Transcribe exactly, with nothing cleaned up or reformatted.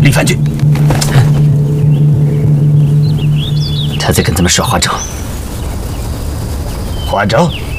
李凡军， 他在跟咱们耍花招。 花招？